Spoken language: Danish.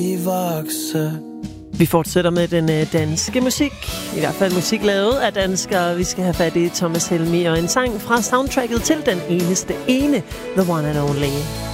Vi fortsætter med den danske musik. I hvert fald musik lavet af danskere. Vi skal have fat i Thomas Helmig og en sang fra soundtracket til den eneste ene, The One and Only.